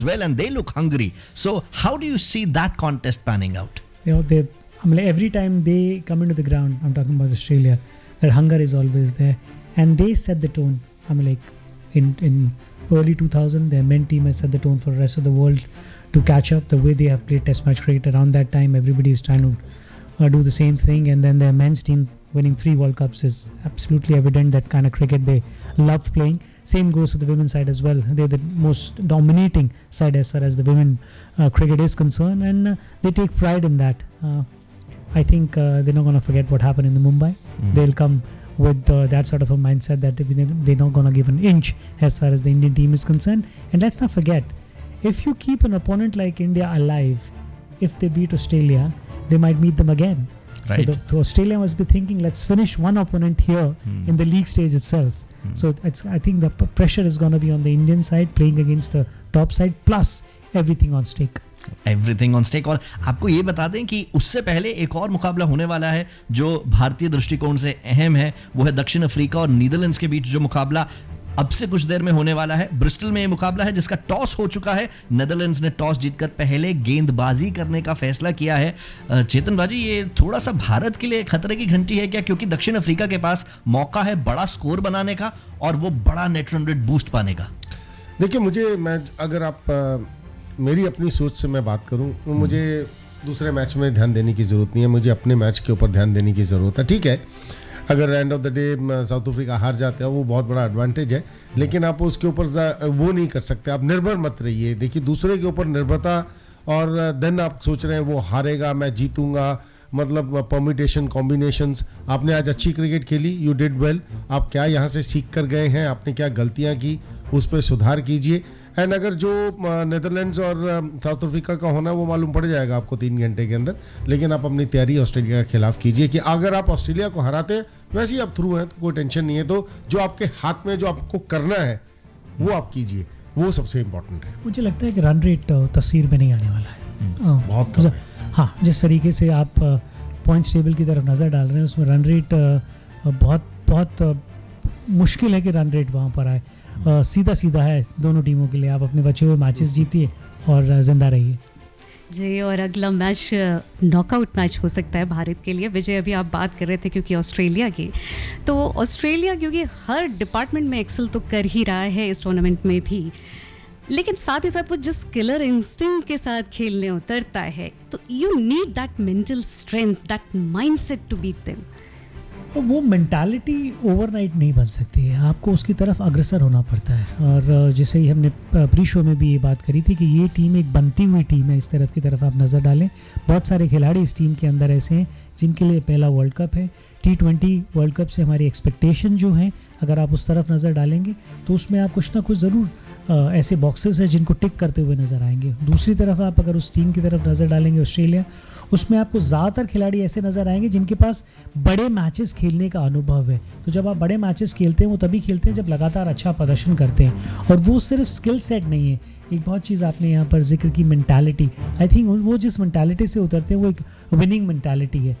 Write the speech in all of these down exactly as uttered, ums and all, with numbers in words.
well, and they look hungry. So how do you see that contest panning out? You know, they, I mean, every time they come into the ground, I'm talking about Australia, their hunger is always there, and they set the tone. I mean, like in in early two thousand, their men team has set the tone for the rest of the world to catch up. The way they have played Test match cricket around that time, everybody is trying to uh, do the same thing, and then their men's team winning three World Cups is absolutely evident. That kind of cricket they love playing. Same goes for the women's side as well. They're the most dominating side as far as the women uh, cricket is concerned, and uh, they take pride in that. Uh, I think uh, they're not going to forget what happened in the Mumbai. Mm. They'll come with uh, that sort of a mindset that they're not going to give an inch as far as the Indian team is concerned. And let's not forget, if you keep an opponent like India alive, if they beat Australia, they might meet them again. Right. So, the, so Australia must be thinking, let's finish one opponent here mm. in the league stage itself. Hmm. So it's, I think the p- pressure is going to be on the Indian side, playing against the top side, plus everything on stake. Everything on stake. और आपको ये बता दें कि उससे पहले एक और मुकाबला होने वाला है जो भारतीय दृष्टिकोण से अहम है, वो है दक्षिण अफ्रीका और नीदरलैंड्स के बीच जो मुकाबला अब से कुछ देर में होने वाला है। ब्रिस्टल में ये मुकाबला है जिसका टॉस हो चुका है। नेदरलैंड्स ने टॉस जीतकर पहले गेंदबाजी करने का फैसला किया है। चेतन बाजी, ये थोड़ा सा भारत के लिए खतरे की घंटी है क्या, क्योंकि दक्षिण अफ्रीका के पास मौका है बड़ा स्कोर बनाने का और वो बड़ा नेट रन रेट बूस्ट पाने का? देखिए, मुझे मैं अगर आप आ, मेरी अपनी सोच से मैं बात करूं तो मुझे दूसरे मैच में ध्यान देने की ज़रूरत नहीं है, मुझे अपने मैच के ऊपर ध्यान देने की ज़रूरत है। ठीक है, अगर end of the day south Africa हार जाता है वो बहुत बड़ा एडवांटेज है, लेकिन आप उसके ऊपर वो नहीं कर सकते, आप निर्भर मत रहिए। देखिए, दूसरे के ऊपर निर्भरता और देन आप सोच रहे हैं वो हारेगा मैं जीतूंगा, मतलब परमिटेशन कॉम्बिनेशंस। आपने आज अच्छी क्रिकेट खेली, यू डिड वेल, आप क्या यहाँ से सीख कर गए हैं, आपने क्या गलतियाँ की उस पर सुधार कीजिए। एंड अगर जो नेदरलैंड्स और साउथ अफ्रीका का होना वो मालूम पड़ जाएगा आपको तीन घंटे के अंदर, लेकिन आप अपनी तैयारी ऑस्ट्रेलिया के खिलाफ कीजिए कि अगर आप ऑस्ट्रेलिया को हराते हैं वैसे ही आप थ्रू हैं तो कोई टेंशन नहीं है। तो जो आपके हाथ में जो आपको करना है वो आप कीजिए, वो सबसे इम्पोर्टेंट है। मुझे लगता है कि रन रेट तस्वीर में नहीं आने वाला है बहुत कम है। हाँ, जिस तरीके से आप पॉइंट्स टेबल की तरफ नज़र डाल रहे हैं उसमें रन रेट बहुत बहुत मुश्किल है कि रन रेट वहाँ पर आए। Uh, सीधा सीधा है दोनों टीमों के लिए, आप अपने बचे हुए मैचेस जीतिए और जिंदा रहिए जी। और अगला मैच नॉकआउट मैच हो सकता है भारत के लिए। विजय, अभी आप बात कर रहे थे क्योंकि ऑस्ट्रेलिया की, तो ऑस्ट्रेलिया क्योंकि हर डिपार्टमेंट में एक्सेल तो कर ही रहा है इस टूर्नामेंट में भी, लेकिन साथ ही साथ वो जिस किलर इंस्टिंक्ट के साथ खेलने उतरता है, तो you need that mental strength, that mindset to beat them. वो मेंटालिटी ओवरनाइट नहीं बन सकती है, आपको उसकी तरफ अग्रसर होना पड़ता है। और जैसे ही हमने प्री शो में भी ये बात करी थी कि ये टीम एक बनती हुई टीम है, इस तरफ की तरफ आप नज़र डालें, बहुत सारे खिलाड़ी इस टीम के अंदर ऐसे हैं जिनके लिए पहला वर्ल्ड कप है। टी ट्वेंटी वर्ल्ड कप से हमारी एक्सपेक्टेशन जो है, अगर आप उस तरफ नज़र डालेंगे तो उसमें आप कुछ ना कुछ ज़रूर ऐसे बॉक्सेस हैं जिनको टिक करते हुए नज़र आएंगे। दूसरी तरफ आप अगर उस टीम की तरफ नज़र डालेंगे ऑस्ट्रेलिया, उसमें आपको ज़्यादातर खिलाड़ी ऐसे नज़र आएंगे जिनके पास बड़े मैचेस खेलने का अनुभव है। तो जब आप बड़े मैचेस खेलते हैं वो तभी खेलते हैं जब लगातार अच्छा प्रदर्शन करते हैं, और वो सिर्फ स्किल सेट नहीं है, एक बहुत चीज़ आपने यहाँ पर जिक्र की, मेंटालिटी। आई थिंक वो जिस मेंटालिटी से उतरते हैं वो एक विनिंग मेंटालिटी है।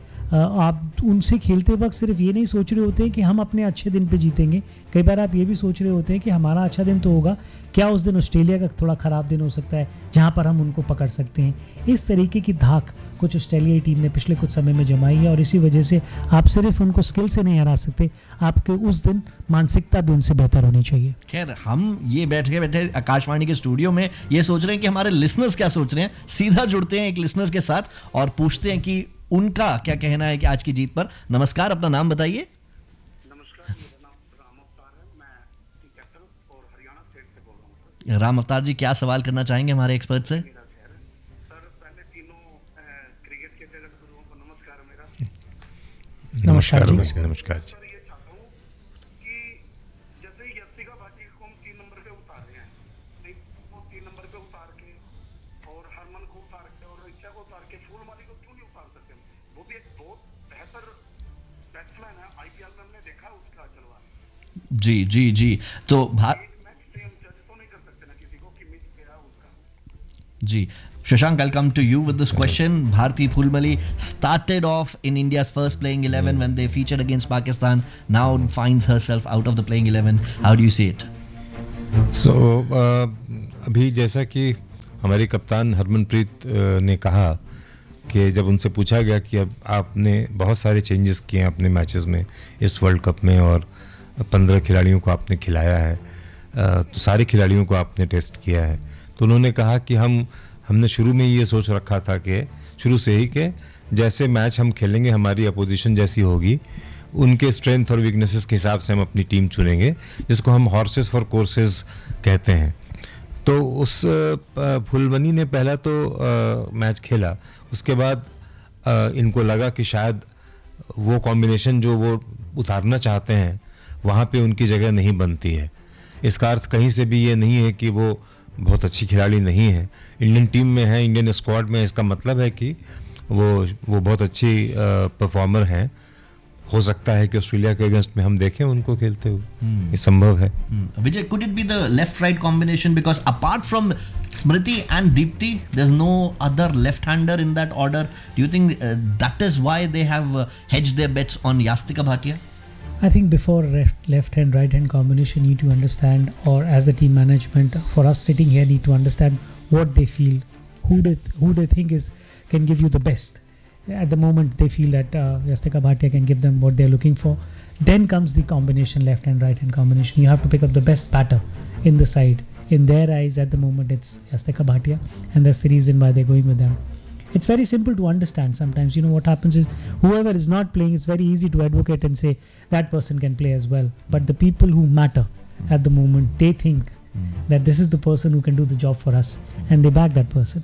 आप उनसे खेलते वक्त सिर्फ ये नहीं सोच रहे होते हैं कि हम अपने अच्छे दिन पे जीतेंगे, कई बार आप ये भी सोच रहे होते हैं कि हमारा अच्छा दिन तो होगा, क्या उस दिन ऑस्ट्रेलिया का थोड़ा ख़राब दिन हो सकता है जहाँ पर हम उनको पकड़ सकते हैं। इस तरीके की धाक कुछ ऑस्ट्रेलियाई टीम ने पिछले कुछ समय में जमाई है, और इसी वजह से आप सिर्फ उनको स्किल से नहीं हरा सकते, आपके उस दिन मानसिकता भी उनसे बेहतर होनी चाहिए। खैर, हम ये बैठ के बैठे आकाशवाणी के स्टूडियो में ये सोच रहे हैं कि हमारे लिसनर्स क्या सोच रहे हैं। सीधा जुड़ते हैं एक लिसनर्स के साथ और पूछते हैं कि उनका क्या कहना है कि आज की जीत पर। नमस्कार, अपना नाम बताइए। नमस्कार, मेरा नाम राम अवतार है, मैं कैपिटल और हरियाणा स्टेट से बोल रहा हूँ। राम अवतार जी, क्या सवाल करना चाहेंगे हमारे एक्सपर्ट से? मेरा शहर है सर। पहले तीनों क्रिकेट के जगत गुरुओं को नमस्कार मेरा। नमस्कार नमस्कार नमस्कार सर, ये चाहता हूँ कि जैसे यर्तिका बाजी को हम तीन नंबर पे उतार रहे हैं, वो तीन नंबर पे उतार के और हरमन को उतार के और इच्छा को उतार के फूलमाली को क्यों नहीं उतार सकते? वो भी एक बहुत बेहतर बैट्समैन है, आईपीएल में हमने देखा उसका चलवा। जी जी जी तो भार एक मैच से हम जज तो नहीं कर सकते ना किसी को कि मिस गया उसका। जी, Shashank, I'll come to you with this question. Bharti Phulmali started off in India's first playing eleven when they featured against Pakistan. Now finds herself out of the playing eleven. How do you see it? So uh, अभी जैसा कि हमारी कप्तान हरमनप्रीत अ, ने कहा कि जब उनसे पूछा गया कि अब आपने बहुत सारे चेंजेस किए हैं अपने मैचेस में इस वर्ल्ड कप में और पंद्रह खिलाड़ियों को आपने खिलाया है, अ, तो सारे खिलाड़ियों को आपने टेस्ट किया है, तो उन्होंने कहा कि हम हमने शुरू में ये सोच रखा था कि शुरू से ही कि जैसे मैच हम खेलेंगे हमारी अपोजिशन जैसी होगी उनके स्ट्रेंथ और वीकनेसेस के हिसाब से हम अपनी टीम चुनेंगे, जिसको हम हॉर्सेस फॉर कोर्सेज कहते हैं। तो उस अ, फुलबनी ने पहला तो आ, मैच खेला, उसके बाद आ, इनको लगा कि शायद वो कॉम्बिनेशन जो वो उतारना चाहते हैं वहाँ पे उनकी जगह नहीं बनती है। इसका अर्थ कहीं से भी ये नहीं है कि वो बहुत अच्छी खिलाड़ी नहीं है, इंडियन टीम में है, इंडियन स्क्वाड में, इसका मतलब है कि वो वो बहुत अच्छी परफॉर्मर हैं। हो सकता है कि ऑस्ट्रेलिया के अगेंस्ट में हम देखें उनको खेलते हुए, ये संभव है। Vijay, could it be the left-right combination? Because apart from Smriti and Deepti, there's no other left-hander in that order. Do you think uh, that is why they have uh, hedged their bets on Yastika Bhatia? I think before left, left hand right hand combination, need to understand, or as the team management for us sitting here need to understand what they feel, who they who they think is can give you the best. At the moment they feel that uh, Yastika Bhatia can give them what they're looking for. Then comes the combination, left hand right hand combination. You have to pick up the best batter in the side. In their eyes at the moment it's Yastika Bhatia, and that's the reason why they're going with them. It's very simple to understand. Sometimes, you know, what happens is whoever is not playing, it's very easy to advocate and say that person can play as well. But the people who matter at the moment, they think that this is the person who can do the job for us, and they back that person.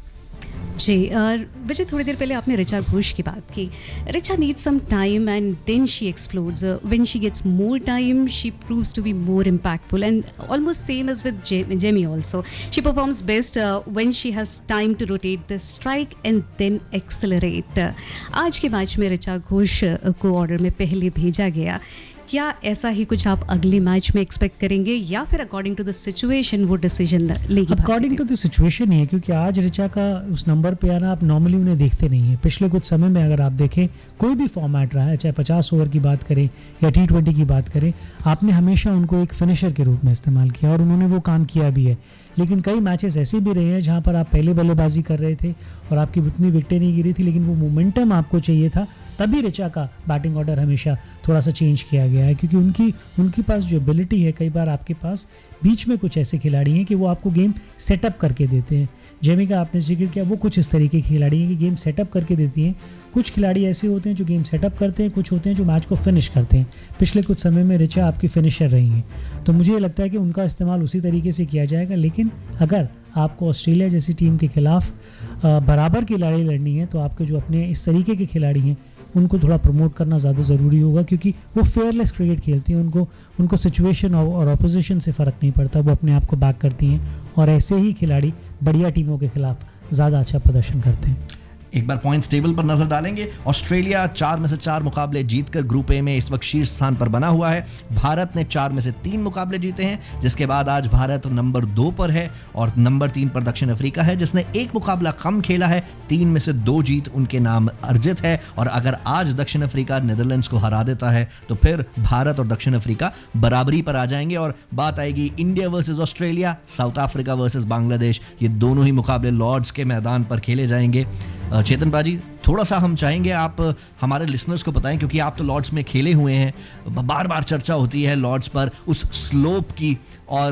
जी, और विजय थोड़ी देर पहले आपने ऋचा घोष की बात की. Richa needs some time and then she explodes. Uh, when she gets more time, she proves to be more impactful, and almost same as with Jemmy also. She performs best uh, when she has time to rotate the strike and then accelerate. Uh, आज के match में Richa Ghosh uh, को order में पहले भेजा गया. क्या ऐसा ही कुछ आप अगले मैच में एक्सपेक्ट करेंगे, या फिर अकॉर्डिंग टू द सिचुएशन वो डिसीजन लेगी? अकॉर्डिंग टू द सिचुएशन ही है, क्योंकि आज ऋचा का उस नंबर पे आना आप नॉर्मली उन्हें देखते नहीं है. पिछले कुछ समय में अगर आप देखें कोई भी फॉर्मेट रहा है, चाहे पचास ओवर की बात करें या टी ट्वेंटी की बात करें, आपने हमेशा उनको एक फिनिशर के रूप में इस्तेमाल किया और उन्होंने वो काम किया भी है. लेकिन कई मैचेस ऐसे भी रहे हैं जहां पर आप पहले बल्लेबाजी कर रहे थे और आपकी उतनी विकेटें नहीं गिरी थी, लेकिन वो मोमेंटम आपको चाहिए था, तभी ऋचा का बैटिंग ऑर्डर हमेशा थोड़ा सा चेंज किया गया है. क्योंकि उनकी उनके पास जो एबिलिटी है, कई बार आपके पास बीच में कुछ ऐसे खिलाड़ी हैं कि वो आपको गेम सेटअप करके देते हैं. जेमी का आपने जिक्र किया, वो कुछ इस तरीके के खिलाड़ी हैं कि गेम सेटअप करके देती हैं. कुछ खिलाड़ी ऐसे होते हैं जो गेम सेटअप करते हैं, कुछ होते हैं जो मैच को फिनिश करते हैं. पिछले कुछ समय में ऋचा आपकी फिनिशर रही हैं, तो मुझे ये लगता है कि उनका इस्तेमाल उसी तरीके से किया जाएगा. लेकिन अगर आपको ऑस्ट्रेलिया जैसी टीम के खिलाफ बराबर की लड़ाई लड़नी है, तो आपके जो अपने इस तरीके के खिलाड़ी हैं उनको थोड़ा प्रमोट करना ज़्यादा ज़रूरी होगा, क्योंकि वो फेयरलेस क्रिकेट खेलती हैं. उनको उनको सिचुएशन और ऑपोजिशन से फ़र्क नहीं पड़ता, वो अपने आप को बैक करती हैं, और ऐसे ही खिलाड़ी बढ़िया टीमों के खिलाफ ज़्यादा अच्छा प्रदर्शन करते हैं. एक बार पॉइंट्स टेबल पर नजर डालेंगे. ऑस्ट्रेलिया चार में से चार मुकाबले जीतकर ग्रुप ए में इस वक्त शीर्ष स्थान पर बना हुआ है. भारत ने चार में से तीन मुकाबले जीते हैं, जिसके बाद आज भारत नंबर दो पर है, और नंबर तीन पर दक्षिण अफ्रीका है जिसने एक मुकाबला कम खेला है. तीन में से दो जीत उनके नाम अर्जित है, और अगर आज दक्षिण अफ्रीका नीदरलैंड्स को हरा देता है तो फिर भारत और दक्षिण अफ्रीका बराबरी पर आ जाएंगे, और बात आएगी India versus Australia, south Africa versus Bangladesh. ये दोनों ही मुकाबले लॉर्ड्स के मैदान पर खेले जाएंगे. चेतन बाजी, थोड़ा सा हम चाहेंगे आप हमारे लिसनर्स को बताएं, क्योंकि आप तो लॉर्ड्स में खेले हुए हैं, बार बार चर्चा होती है लॉर्ड्स पर उस स्लोप की और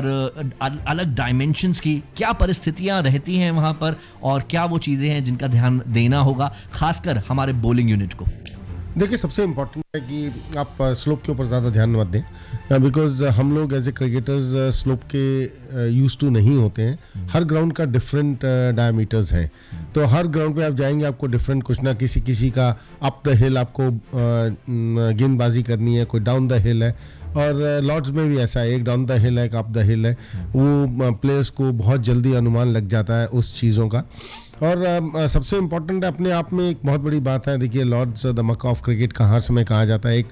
अलग डायमेंशंस की. क्या परिस्थितियां रहती हैं वहां पर, और क्या वो चीज़ें हैं जिनका ध्यान देना होगा खासकर हमारे बॉलिंग यूनिट को? देखिए, सबसे इम्पोर्टेंट है कि आप स्लोप के ऊपर ज़्यादा ध्यान मत दें, बिकॉज हम लोग एज ए क्रिकेटर्स स्लोप के यूज टू नहीं होते हैं. हर ग्राउंड का डिफरेंट डायमीटर्स हैं, तो हर ग्राउंड पे आप जाएंगे आपको डिफरेंट कुछ ना, किसी किसी का अप द हिल आपको गेंदबाजी करनी है, कोई डाउन द हिल है, और लॉर्ड्स में भी ऐसा है, एक डाउन द हिल है, एक अप द हिल है. वो प्लेयर्स को बहुत जल्दी अनुमान लग जाता है उस चीज़ों का. और uh, सबसे इम्पोर्टेंट है, अपने आप में एक बहुत बड़ी बात है. देखिए, Lord's the Mecca of cricket का हर समय कहा जाता है. एक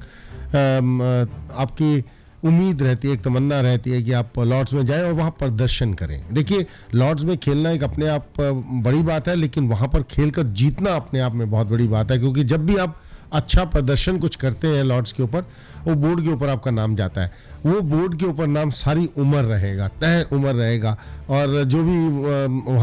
uh, आपकी उम्मीद रहती है, एक तमन्ना रहती है कि आप लॉर्ड्स में जाएं और वहाँ प्रदर्शन करें. देखिए, लॉर्ड्स में खेलना एक अपने आप बड़ी बात है, लेकिन वहाँ पर खेलकर जीतना अपने आप में बहुत बड़ी बात है, क्योंकि जब भी आप अच्छा प्रदर्शन कुछ करते हैं लॉर्ड्स के ऊपर, वो बोर्ड के ऊपर आपका नाम जाता है. वो बोर्ड के ऊपर नाम सारी उम्र रहेगा, तय उम्र रहेगा, और जो भी